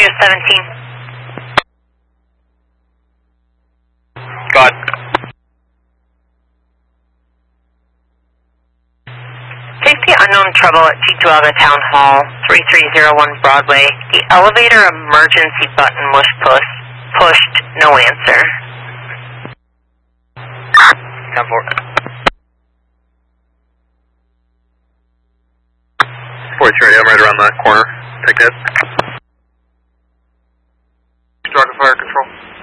Studio 17. God. Safety unknown trouble at Cheektowaga Town Hall, 3301 Broadway. The elevator emergency button was pushed. No answer. 10-4. 43, I'm right around that corner. Take that. Rocket fire control.